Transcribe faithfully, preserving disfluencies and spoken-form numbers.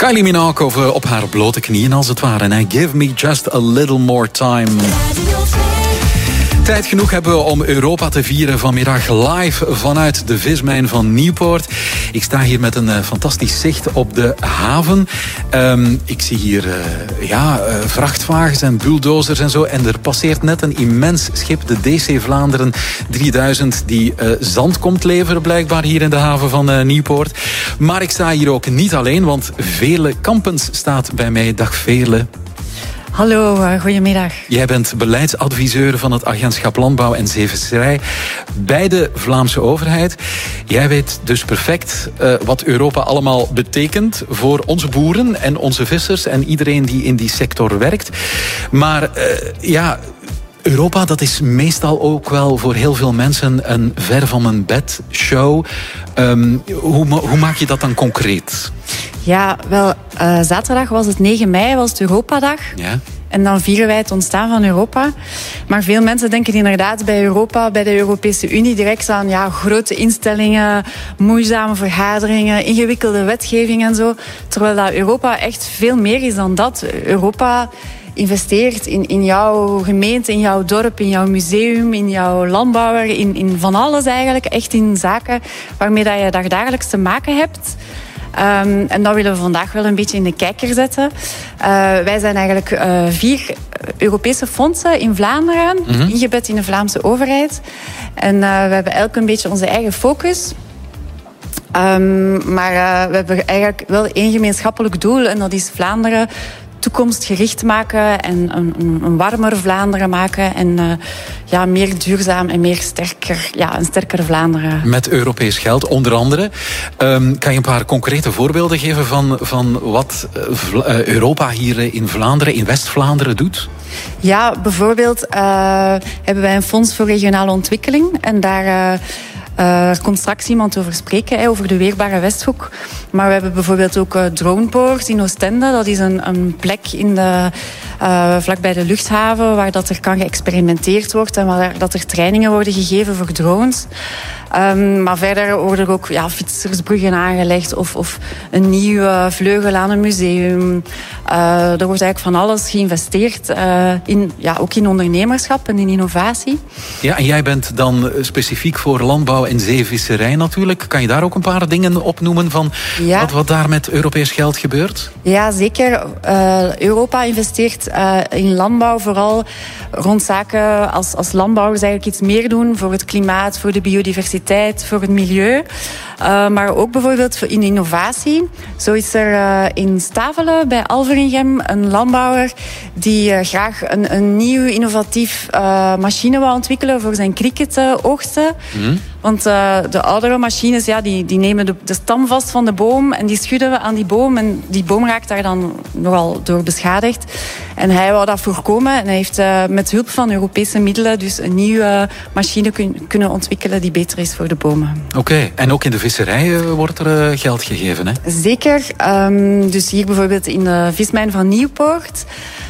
Kylie Minogue op haar blote knieën als het ware. En give me just a little more time. Tijd genoeg hebben we om Europa te vieren vanmiddag live vanuit de vismijn van Nieuwpoort. Ik sta hier met een uh, fantastisch zicht op de haven. Um, ik zie hier uh, ja, uh, vrachtwagens en bulldozers en zo. En er passeert net een immens schip, de D C Vlaanderen drieduizend, die uh, zand komt leveren blijkbaar hier in de haven van uh, Nieuwpoort. Maar ik sta hier ook niet alleen, want Veerle Kampens staat bij mij. Dag Veerle. Hallo, uh, goedemiddag. Jij bent beleidsadviseur van het Agentschap Landbouw en Zeevisserij bij de Vlaamse overheid. Jij weet dus perfect uh, wat Europa allemaal betekent voor onze boeren en onze vissers en iedereen die in die sector werkt. Maar uh, ja... Europa, dat is meestal ook wel voor heel veel mensen een ver van mijn bed show. Um, hoe, hoe maak je dat dan concreet? Ja, wel, uh, zaterdag was het negen mei, was het Europadag. Ja. En dan vieren wij het ontstaan van Europa. Maar veel mensen denken inderdaad bij Europa, bij de Europese Unie, direct aan ja, grote instellingen, moeizame vergaderingen, ingewikkelde wetgeving en zo. Terwijl dat Europa echt veel meer is dan dat. Europa investeert in, in jouw gemeente, in jouw dorp, in jouw museum, in jouw landbouwer, in, in van alles eigenlijk. Echt in zaken waarmee dat je dagelijks te maken hebt. Um, en dat willen we vandaag wel een beetje in de kijker zetten. Uh, wij zijn eigenlijk uh, vier Europese fondsen in Vlaanderen, mm-hmm. ingebed in de Vlaamse overheid. En uh, we hebben elk een beetje onze eigen focus. Um, maar uh, we hebben eigenlijk wel één gemeenschappelijk doel en dat is Vlaanderen toekomstgericht maken en een, een warmer Vlaanderen maken en uh, ja, meer duurzaam en meer sterker, ja, een sterker Vlaanderen. Met Europees geld, onder andere. Um, kan je een paar concrete voorbeelden geven van, van wat uh, Europa hier in Vlaanderen, in West-Vlaanderen doet? Ja, bijvoorbeeld uh, hebben wij een fonds voor regionale ontwikkeling en daar... Uh, Uh, er komt straks iemand over spreken, hè, over de weerbare Westhoek. Maar we hebben bijvoorbeeld ook uh, Droneboard in Oostende. Dat is een, een plek in de, uh, vlakbij de luchthaven waar dat er kan geëxperimenteerd wordt en waar dat er trainingen worden gegeven voor drones. Um, maar verder worden er ook ja, fietsersbruggen aangelegd of, of een nieuwe vleugel aan een museum. Uh, er wordt eigenlijk van alles geïnvesteerd, uh, in, ja, ook in ondernemerschap en in innovatie. Ja, en jij bent dan specifiek voor landbouw en zeevisserij natuurlijk. Kan je daar ook een paar dingen opnoemen van ja. wat, wat daar met Europees geld gebeurt? Ja, zeker. Uh, Europa investeert uh, in landbouw vooral rond zaken als, als landbouwers eigenlijk iets meer doen voor het klimaat, voor de biodiversiteit, voor het milieu. Uh, maar ook bijvoorbeeld in innovatie. Zo is er uh, in Stavelen bij Alveringem een landbouwer die uh, graag een, een nieuw innovatief uh, machine wil ontwikkelen voor zijn cricketoogsten. Mm. Want uh, de oudere machines ja, die, die nemen de, de stam vast van de boom en die schudden aan die boom. En die boom raakt daar dan nogal door beschadigd. En hij wou dat voorkomen en hij heeft uh, met hulp van Europese middelen dus een nieuwe machine kun, kunnen ontwikkelen die beter is voor de bomen. Oké, okay. En ook in de visserij uh, wordt er uh, geld gegeven, hè? Zeker. Um, dus hier bijvoorbeeld in de vismijn van Nieuwpoort